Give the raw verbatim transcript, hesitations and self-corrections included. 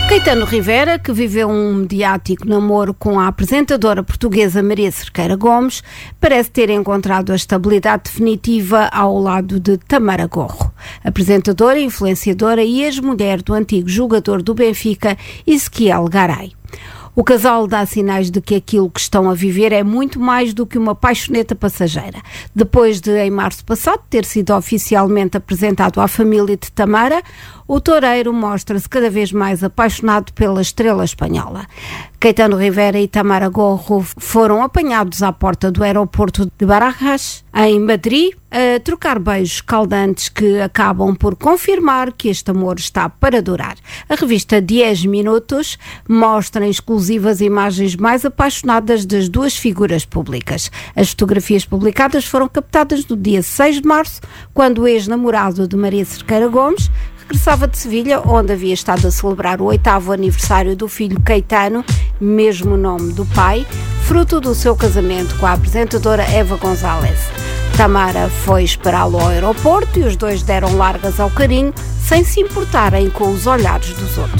Caetano Rivera, que viveu um mediático namoro com a apresentadora portuguesa Maria Cerqueira Gomes, parece ter encontrado a estabilidade definitiva ao lado de Tamara Gorro, apresentadora, influenciadora e ex-mulher do antigo jogador do Benfica, Ezequiel Garay. O casal dá sinais de que aquilo que estão a viver é muito mais do que uma paixoneta passageira. Depois de, em março passado, ter sido oficialmente apresentado à família de Tamara, o toureiro mostra-se cada vez mais apaixonado pela estrela espanhola. Caetano Rivera e Tamara Gorro foram apanhados à porta do aeroporto de Barajas, em Madrid, a trocar beijos caldantes que acabam por confirmar que este amor está para durar. A revista dez Minutos mostra em exclusivas imagens mais apaixonadas das duas figuras públicas. As fotografias publicadas foram captadas no dia seis de março, quando o ex-namorado de Maria Cerqueira Gomes regressava de Sevilha, onde havia estado a celebrar o oitavo aniversário do filho Caetano, mesmo nome do pai, fruto do seu casamento com a apresentadora Eva González. Tamara foi esperá-lo ao aeroporto e os dois deram largas ao carinho, sem se importarem com os olhares dos outros.